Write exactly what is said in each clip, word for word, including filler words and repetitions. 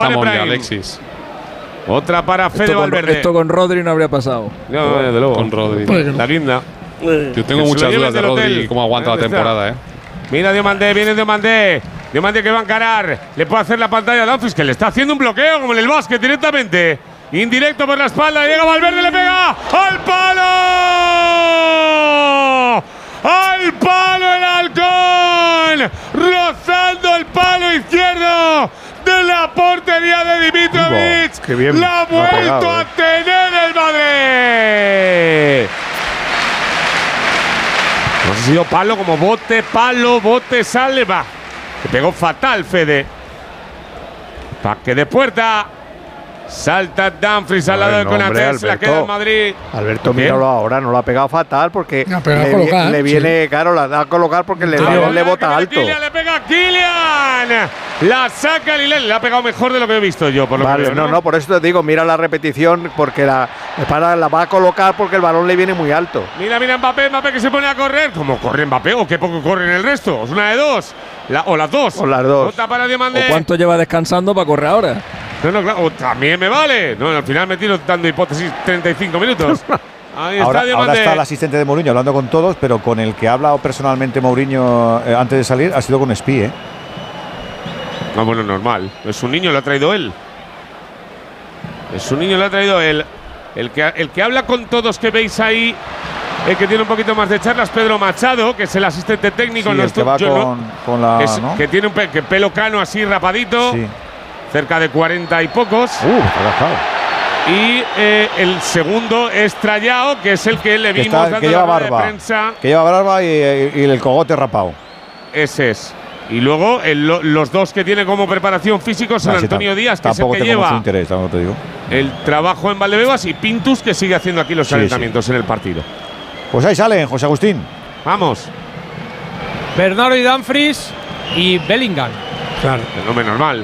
Estamos ya, Alexis. Otra para Fede esto Valverde. Con, esto con Rodri no habría pasado. No, desde luego. Con Rodri. La guinda. Yo tengo muchas dudas de Rodri y cómo aguanta la temporada, ¿eh? Mira Diomandé, viene Diomandé. Diomandé que va a encarar. Le puede hacer la pantalla a Dumfries, que le está haciendo un bloqueo como en el básquet directamente. Indirecto por la espalda. Llega Valverde, le pega. ¡Al palo! ¡Al palo el halcón! Rozando el palo izquierdo de la portería de Dimitrovic. Qué bien, la ha lo ha vuelto pegado, a eh. tener el Madrid. No sé si ha sido palo como bote, palo, bote, sale, va. Le pegó fatal Fede. Paque de puerta. Salta Dumfries al lado de Konaté, se la queda en Madrid. Alberto, Bien. míralo ahora, no lo ha pegado fatal porque No, pero la le, ha colocado, le viene, sí. claro, la da a colocar porque le, Ah, le, le bota alto. Kylian, le pega a Kylian. La saca Lilel. Le ha pegado mejor de lo que he visto yo, por lo Vale, que veo, no, ¿no? no, por eso te digo, mira la repetición porque la, para, la va a colocar porque el balón le viene muy alto. Mira, mira Mbappé, Mbappé que se pone a correr. ¿Cómo corre Mbappé? ¿O qué poco corre en el resto? Es una de dos. La, o las dos. O las dos. Otra para Diomandé. ¿O cuánto lleva descansando para correr ahora? No, no, claro. O también me vale. No, al final me tiro dando hipótesis treinta y cinco minutos. Ahí está Ahora, Diomandé. ahora está el asistente de Mourinho hablando con todos, pero con el que ha hablado personalmente Mourinho eh, antes de salir ha sido con Spi, ¿eh? No, bueno, normal. Es un niño, lo ha traído él. Es un niño, lo ha traído él. El que, el que habla con todos que veis ahí, el que tiene un poquito más de charlas, Pedro Machado, que es el asistente técnico. Sí, no el que va yo con, no, con la… es- ¿no? Que tiene un pe- que pelo cano así rapadito, Sí. cerca de cuarenta y pocos. Uh, relajado. Y eh, el segundo es Trayao, que es el que le Que, vimos está- dando que lleva la rueda de barba. prensa. Que lleva barba y, y el cogote rapado. Ese es. Y luego el- lo- los dos que tiene como preparación físico son Ah, sí, Antonio tam- Díaz, que es el Tampoco que tengo mucho lleva interés, tampoco te digo. el trabajo en Valdebebas, y Pintus, que sigue haciendo aquí los Sí, calentamientos en el partido. Pues ahí salen, José Agustín. Vamos. Bernardo y Dumfries y Bellingham. Claro. Fenómeno normal.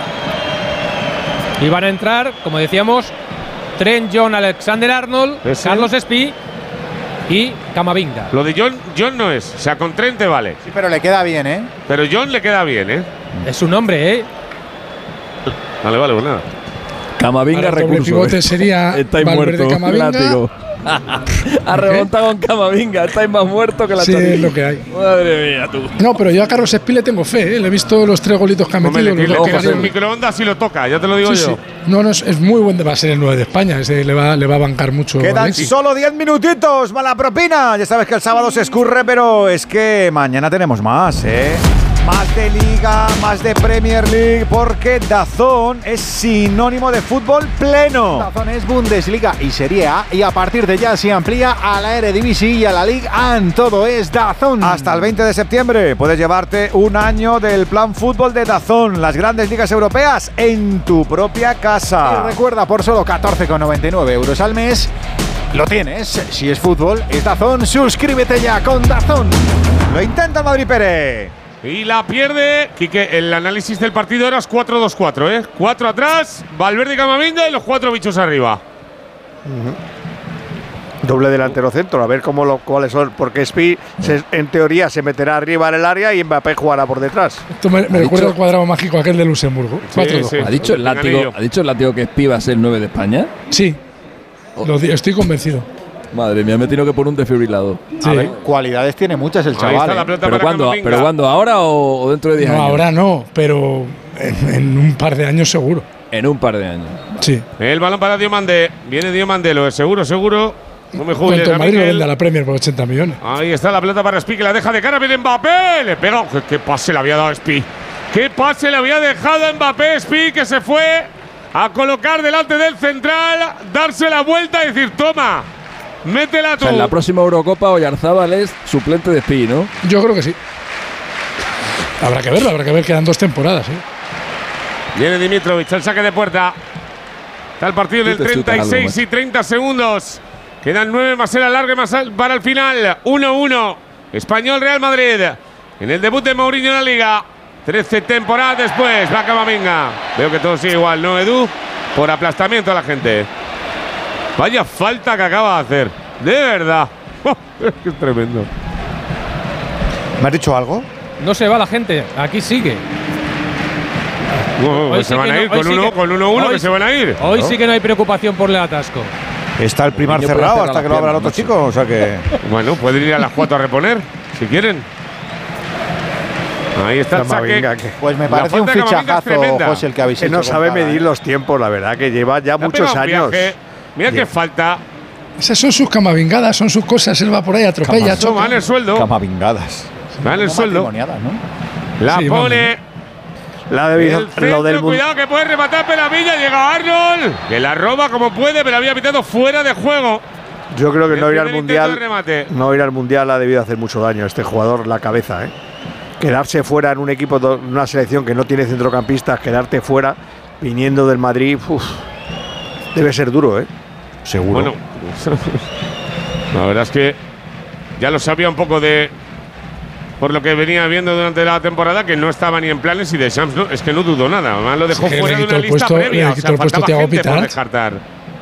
Y van a entrar, como decíamos, Trent John Alexander-Arnold, Ese. Carlos Espí y Camavinga. Lo de John, John no es. O sea, con Trent te vale. Sí, pero le queda bien, ¿eh? Pero John le queda bien, ¿eh? Es su nombre, ¿eh? Vale, vale, pues nada. Camavinga Ahora el doble recurso. pivote sería Estáis Valverde, muertos. Camavinga. Látigo. Ha remontado con Camavinga. Estáis más muertos que la Sí, chorrilla. es lo que hay. Madre mía, tú. No, pero yo a Carlos Espí le tengo fe, ¿eh? Le he visto los tres golitos que ha Hombre, metido. le, los le dos tiras partidos. el microondas y lo toca, ya te lo digo Sí, yo. sí. No, no, es, es muy buen. Va a ser el nueve de España. Ese le va, le va a bancar mucho. Quedan Alexis. solo diez minutitos, mala propina. Ya sabes que el sábado se escurre, pero es que mañana tenemos más, ¿eh? Más de Liga, más de Premier League, porque DAZN es sinónimo de fútbol pleno. DAZN es Bundesliga y Serie A, y a partir de ya se amplía a la Eredivisie y a la Ligue uno. Todo es DAZN. Hasta el veinte de septiembre puedes llevarte un año del plan fútbol de DAZN, las grandes ligas europeas en tu propia Y casa. recuerda, por solo catorce con noventa y nueve euros al mes, lo tienes. Si es fútbol, es DAZN. Suscríbete ya con DAZN. Lo intenta el Madrid Pérez. Y la pierde. Quique, el análisis del partido era cuatro dos cuatro, ¿eh? Cuatro atrás, Valverde y Camavinga y los cuatro bichos arriba. Doble delantero centro, a ver cómo lo, cuáles son, porque Spi se- en teoría se meterá arriba en el área y Mbappé jugará por detrás. Esto me, me recuerda al cuadrado mágico aquel de Luxemburgo. cuatro dos. sí. ¿Ha dicho el látigo, Pinganillo. ¿ha dicho el látigo que Espí va a ser el nueve de España? Sí. Lo di- estoy convencido. Madre mía, me he tenido que poner un desfibrilador. Sí. A ver, cualidades tiene muchas el Ahí chaval. está la ¿eh? pelota ¿Pero para cuándo? Camavinga. ¿Pero cuándo? ¿Ahora o, o dentro de diez No, años? ahora no, pero en, en un par de años seguro. En un par de años. Sí. El balón para Diomandé. Viene Diomandé, lo es seguro, seguro. No me juegues, Cuanto el Madrid lo Miquel. vende a la Premier por ochenta millones. Ahí está la pelota para Spi, que la deja de cara. Viene Mbappé. Le pega. ¿Qué, qué pase le había dado a Spi? ¿Qué pase le había dejado a Mbappé? Spi, que se fue a colocar delante del central, darse la vuelta y decir: toma, métela O tú. sea, en la próxima Eurocopa Oyarzábal es suplente de Espí, ¿no? Yo creo que sí. Habrá que verlo, habrá que ver. Quedan dos temporadas, ¿eh? Viene Dimitrovic, el saque de puerta. Está el partido en el Tú te chutas treinta y seis algo, y treinta segundos. Quedan nueve más el alargue más al- para el final. uno uno. Español Real Madrid. En el debut de Mourinho en la Liga. trece temporadas después. Va Camavinga. Veo que todo sigue igual, ¿no, Edu? Por aplastamiento a la gente. Vaya falta que acaba de hacer. De verdad. Es tremendo. ¿Me has dicho algo? No se va la gente, aquí sigue. No, Hoy que sí se van que a no- ir hoy con sí uno, que- con uno uno hoy que sí- se van a ir. Hoy ¿No? sí que no hay preocupación por el atasco. Está el primar Mourinho puede cerrado cerrar hasta las que lo abra el otro piernas, chico. O sea que. Bueno, pueden ir a las cuatro a reponer, si quieren. Ahí está el saque. Camavinga, que, Pues me La parece un falta de Camavinga es fichajazo, tremenda. José, el que habéis que hecho. no con sabe Cava, medir ¿eh? los tiempos, la verdad, que lleva ya Le ha muchos pegado un años. viaje. Mira Bien. qué falta. Esas son sus camavingadas, son sus cosas. Él va por ahí, atropella, Eso choca. va en el sueldo. Camavingadas. Va en el No sueldo. matrimoniadas, ¿no? La Sí, pone. La ha debido- El lo centro, del mun- cuidado que puede rematar Peravilla. Llega Arnold. Que la roba como puede, pero había pitado fuera de juego. Yo creo que El no ir al primer intento de mundial. remate. No ir al mundial ha debido hacer mucho daño a este jugador, la cabeza, ¿eh? Quedarse fuera en un equipo, de una selección que no tiene centrocampistas, quedarte fuera viniendo del Madrid, uf, debe ser duro, ¿eh? Seguro. Bueno, la verdad es que ya lo sabía un poco de. Por lo que venía viendo durante la temporada, que no estaba ni en planes y de Shams no, es que no dudó nada. Además lo dejó Sí, que fuera le de quitó una el lista puesto- previa. le O quitó sea, el puesto faltaba Thiago gente por Pitarch. descartar.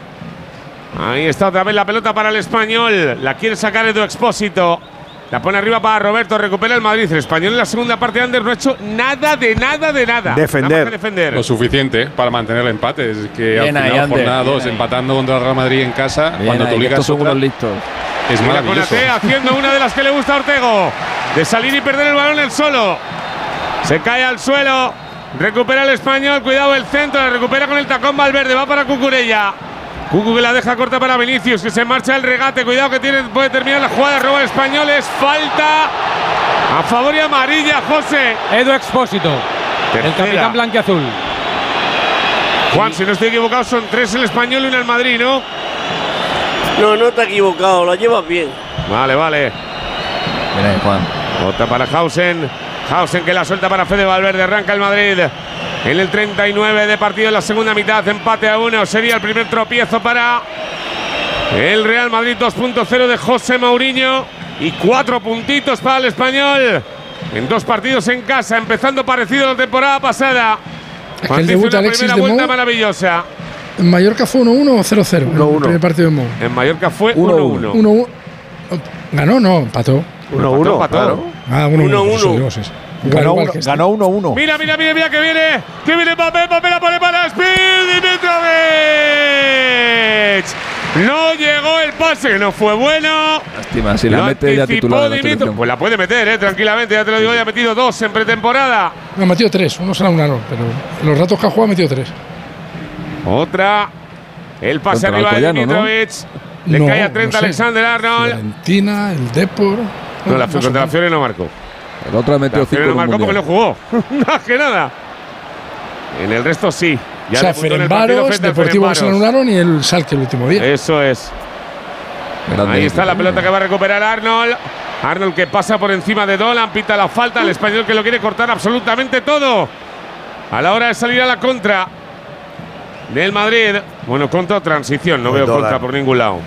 Ahí está otra vez la pelota para el Español. La quiere sacar Edu Expósito. La pone arriba para Roberto. Recupera el Madrid. El Español en la segunda parte, Ander, no ha hecho nada de nada de nada. Defender. Nada más que defender. Lo suficiente para mantener el empate. Es que Bien al ahí, final, Ander, jornada bien dos, ahí. empatando contra el Real Madrid en casa, Bien cuando ahí, te que obligas estos son otra, unos listos. es Mira maravilloso. Konaté haciendo una de las que le gusta a Ortego. De salir y perder el balón él solo. Se cae al suelo. Recupera el Español. Cuidado el centro. La recupera con el tacón Valverde. Va para Cucurella. Cucu que la deja corta para Vinicius. Que se marcha el regate. Cuidado que tiene, puede terminar la jugada. Roba el Español. Es falta. A favor y amarilla, José. Edu Expósito, el Tercera. capitán blanquiazul. Juan, si no estoy equivocado, son tres el Español y uno el Madrid, ¿no? No, no te has equivocado, la llevas bien. Vale, vale. Mira ahí, Juan. Otra para Hausen. Hausen que la suelta para Fede Valverde. Arranca el Madrid. En el treinta y nueve de partido en la segunda mitad. Empate a uno. Sería el primer tropiezo para el Real Madrid dos punto cero de José Mourinho. Y cuatro puntitos para el Español. En dos partidos en casa. Empezando parecido a la temporada pasada. Es que el Cuando hizo debut una Alexis primera de vuelta Mou maravillosa. en Mallorca fue uno uno o cero cero. uno uno. El primer partido de Mou. En Mallorca fue uno uno. uno uno. Ganó, no, empató. uno uno, empató. claro. Ah, uno uno. Uno, eso uno. digo, sí, sí. Igual, Ganó igual uno- que este. ganó uno uno. Mira, mira, mira, mira que viene. Que viene Mbappé. Mbappé la pone para Speed. Dimitrovic. No llegó el pase, no fue bueno. Lástima, si la Lo mete ya anticipó titular en la Dimitrov. selección. Pues la puede meter, eh, tranquilamente. Ya te lo digo, ya ha metido dos en pretemporada. No, ha metido tres. Uno será un error, pero en los ratos que ha jugado ha metido tres. Otra. El pase Contra arriba de Alcoyano, ¿no? Dimitrovic. Le No, cae a Trent no sé. Alexander-Arnold. Fiorentina, el Depor. No, la más o contra la menos. Fiore no marcó. El otro ha metido La Fiore cinco no en un marcó porque no mundial. jugó. Más que nada. En el resto sí. O sea, debutó en el partido Ferencváros, frente al Deportivo que se Ferencváros. anularon y el Salque el último día. Eso es. Grande Ahí está la equipo. pelota que va a recuperar Arnold. Arnold que pasa por encima de Dolan, pita la falta. El español que lo quiere cortar absolutamente todo. A la hora de salir a la contra del Madrid. Bueno, contra o transición, no Pues veo Dolan. contra por ningún lado.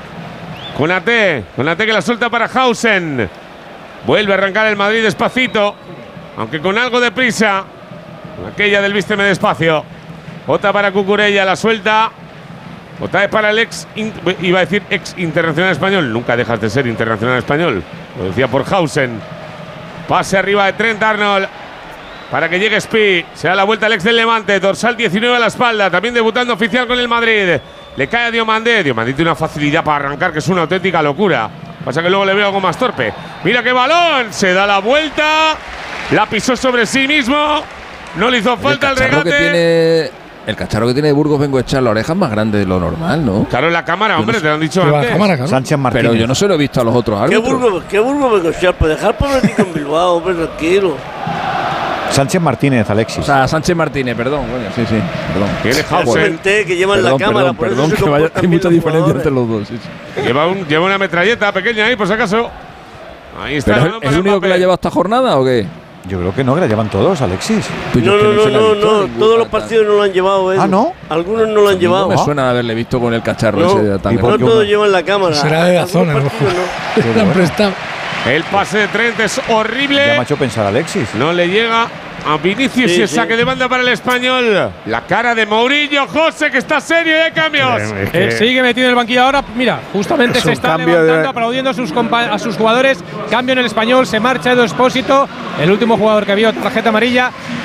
Konaté, Konaté que la suelta para Hausen. Vuelve a arrancar el Madrid despacito, aunque con algo de prisa. Aquella del vísteme despacio. Otra para Cucurella, la suelta. Otra vez para el ex, in- iba a decir ex internacional español. Nunca dejas de ser internacional español. Lo decía por Hausen. Pase arriba de Trent Arnold. Para que llegue Spi. Se da la vuelta al ex del Levante. Dorsal diecinueve a la espalda. También debutando oficial con el Madrid. Le cae a Diomandé. Diomandé tiene una facilidad para arrancar que es una auténtica locura. Pasa que luego le veo algo más torpe. Mira qué balón. Se da la vuelta. La pisó sobre sí mismo. No le hizo falta el, cacharro regate. que tiene, el cacharro que tiene de Burgos Vengo a echar la oreja es más grande de lo normal, ¿no? Claro, en la cámara, hombre, te lo han dicho Que va a antes. la cámara, claro. Sánchez Martínez. Pero yo no se lo he visto a los otros ¿Qué árbitros. burgo, qué burgo me cochar? Pues dejar pobretico en Bilbao, hombre, tranquilo. Sánchez Martínez, Alexis. O sea, Sánchez Martínez, perdón, coño, sí, sí, perdón. Tiene Ya Hausen. comenté que llevan Perdón, la cámara, perdón, por eso perdón, se que vaya, comportan hay bien mucha los diferencia jugadores. entre los dos. sí, sí. Lleva, un, lleva una metralleta pequeña ahí, por si acaso. Ahí está. ¿Pero el es balón el para único que Mbappé. la ha llevado esta jornada o qué? Yo creo que no, que la llevan todos, Alexis. Pues yo No, es que no, no, se la he no, visto a no, ningún todos los tal. partidos no lo han llevado, Edu. Ah, ¿no? Algunos no lo han No llevado. me suena haberle visto con el cacharro No. ese tan ¿Y por No qué todos uno? llevan la cámara. Será de la Algunos zona, a lo partidos mejor. no. Le han prestado. El pase de Trent es horrible. Ya me ha hecho pensar Alexis. No le llega a Vinicius Sí, y el sí. saque de banda para el español. La cara de Mourinho, José, que está serio y hay cambios. Es que- Eh, sigue metido en el banquillo ahora. Mira, justamente Es se un está cambio levantando, de- aplaudiendo a sus, compa- a sus jugadores. Cambio en el español, se marcha Edu Expósito, el último jugador que vio tarjeta amarilla.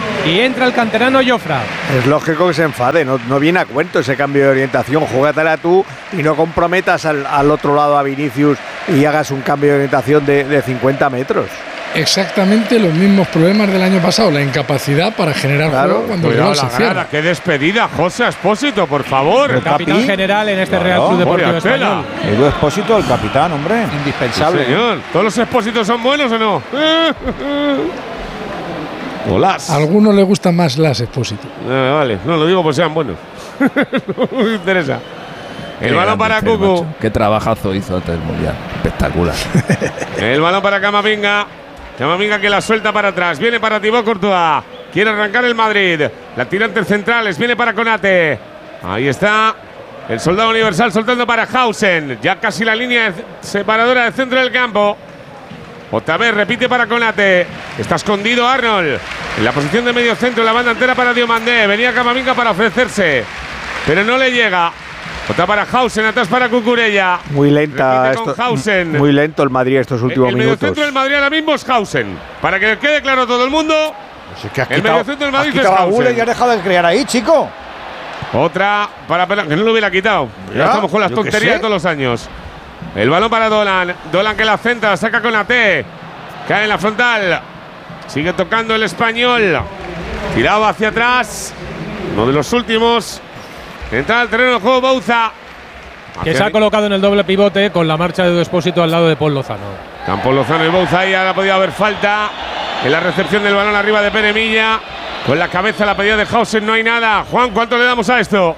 y entra el canterano Jofra. Es lógico que se enfade, no, no viene a cuento ese cambio de orientación. Júgatela tú y no comprometas al, al otro lado a Vinicius y hagas un cambio de orientación de, de cincuenta metros. Exactamente los mismos problemas del año pasado, la incapacidad para generar claro, juego cuando el rival se cierra. ¡Qué despedida, José Expósito, por favor! El capitán Capi, general en este claro, Real Club Deportivo Español. Edu Expósito, el capitán, hombre. Indispensable. Sí, señor. ¿Todos los Expósitos son buenos o no? O las. A algunos les gustan más las Expósito. No, vale, no lo digo por sean buenos. No me interesa. El Qué balón para Cucu. Qué trabajazo hizo antes del Mundial. Espectacular. El balón para Camavinga. Camavinga que la suelta para atrás. Viene para Thibaut Courtois. Quiere arrancar el Madrid. La tira entre centrales. Viene para Konate. Ahí está. El soldado universal soltando para Hausen. Ya casi la línea separadora del centro del campo. Otra vez repite para Konate. Está escondido Arnold. En la posición de medio centro. La banda entera para Diomandé. Venía Camavinga para ofrecerse. Pero no le llega. Otra para Hausen, atrás para Cucurella. Muy lenta esto, Hausen. Muy lento el Madrid estos últimos el, el minutos. El mediocentro del Madrid ahora mismo es Hausen. Para que quede claro a todo el mundo. Pues es que has el quitado, mediocentro del Madrid has es Hausen. Y has dejado de crear ahí, chico. Otra para que no lo hubiera quitado. Ya, ya estamos con las tonterías de todos los años. El balón para Dolan. Dolan que la centra, saca con la T. Cae en la frontal. Sigue tocando el español. Tirado hacia atrás. Uno de los últimos. Entra al terreno de juego Bouza. Que se ha colocado en el doble pivote con la marcha de Edu Expósito al lado de Paul Lozano. Campo Lozano y Bouza. Ahí ahora ha podido haber falta. En la recepción del balón arriba de Pere Milla. Con la cabeza la pedida de Hausen. No hay nada. Juan, ¿cuánto le damos a esto?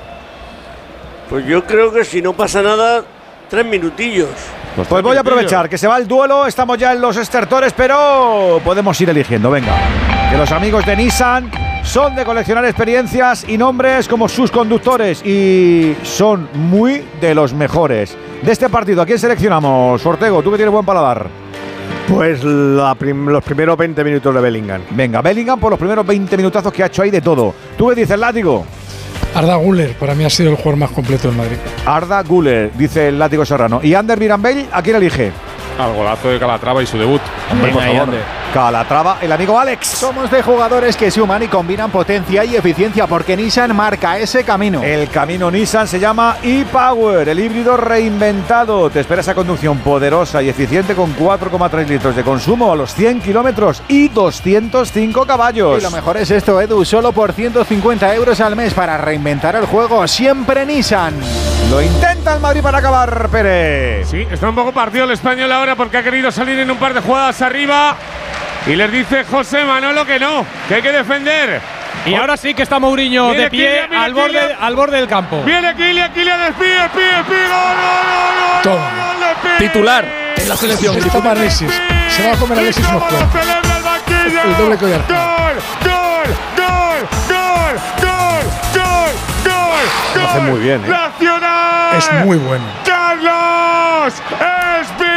Pues yo creo que si no pasa nada, tres minutillos. Pues, pues voy a aprovechar que se va el duelo. Estamos ya en los estertores, pero podemos ir eligiendo. Venga. Que los amigos de Nissan son de coleccionar experiencias y nombres como sus conductores y son muy de los mejores. De este partido, ¿a quién seleccionamos? Ortego, tú que tienes buen paladar. Pues la prim los primeros veinte minutos de Bellingham. Venga, Bellingham por los primeros veinte minutazos que ha hecho ahí de todo. ¿Tú qué dices, Látigo? Arda Güler, para mí ha sido el jugador más completo del Madrid. Arda Güler, dice el Látigo Serrano. ¿Y Ander Mirambell, a quién elige? Al golazo de Calatrava y su debut. Hombre, por favor. Calatrava, el amigo Alex. Somos de jugadores que suman y combinan potencia y eficiencia porque Nissan marca ese camino. El camino Nissan se llama e-Power, el híbrido reinventado. Te espera esa conducción poderosa y eficiente con cuatro coma tres litros de consumo a los cien kilómetros y doscientos cinco caballos. Y lo mejor es esto, Edu, solo por ciento cincuenta euros al mes para reinventar el juego. Siempre Nissan. Lo intenta el Madrid para acabar, Pérez. Sí, está un poco partido el español ahora porque ha querido salir en un par de jugadas arriba. Y les dice José Manolo que no, que hay que defender. Y ahora sí que está Mourinho de pie Kylian, al, borde, al borde del campo. Viene Kylian, Kylian despide, despide, despide. ¡Gol, gol, gol, gol! Titular en la selección. Se toma Alexis. Se va a comer Alexis unos cuantos. Celebra el banquillo. El doble collar. ¡Gol, gol, gol, gol, gol, gol, gol! Lo hace muy bien, ¿eh? ¡Nacional! Es muy bueno. ¡Carlos Espi!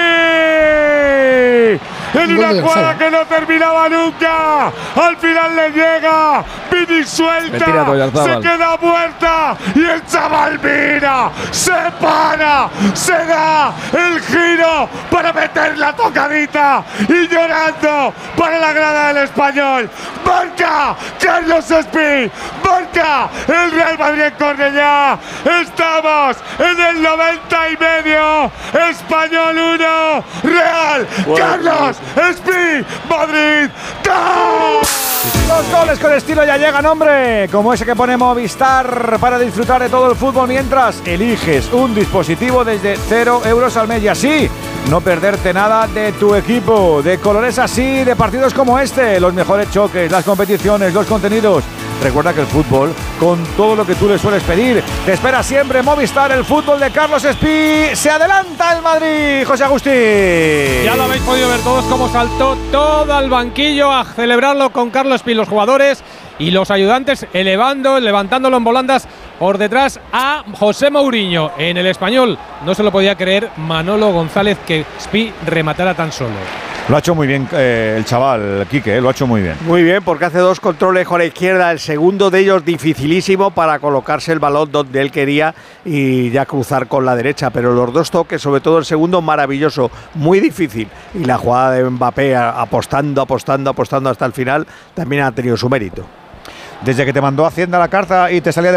En una jugada que no terminaba nunca. Al final le llega. Vini suelta. Se queda muerta. Y el chaval mira. Se para. Se da el giro para meter la tocadita. Y llorando para la grada del español. Marca Carlos Espi. Marca el Real Madrid en Cornellá. Estamos en el noventa y medio. Español uno. Real Carlos Espi, Madrid, ¡gol! Los goles con estilo ya llegan, hombre, como ese que pone Movistar para disfrutar de todo el fútbol mientras eliges un dispositivo desde cero euros al mes y así no perderte nada de tu equipo, de colores así, de partidos como este, los mejores choques, las competiciones, los contenidos. Recuerda que el fútbol, con todo lo que tú le sueles pedir, te espera siempre Movistar, el fútbol de Carlos Espi. Se adelanta el Madrid, José Agustín. Ya lo habéis podido ver todos cómo saltó todo al banquillo a celebrarlo con Carlos Espi, los jugadores y los ayudantes elevando, levantándolo en volandas por detrás a José Mourinho. En el español no se lo podía creer Manolo González que Espi rematara tan solo. Lo ha hecho muy bien eh, el chaval, Quique, eh, lo ha hecho muy bien. Muy bien, porque hace dos controles con la izquierda, el segundo de ellos dificilísimo para colocarse el balón donde él quería y ya cruzar con la derecha, pero los dos toques, sobre todo el segundo, maravilloso, muy difícil. Y la jugada de Mbappé apostando, apostando, apostando hasta el final, también ha tenido su mérito. Desde que te mandó Hacienda la carta y te salía de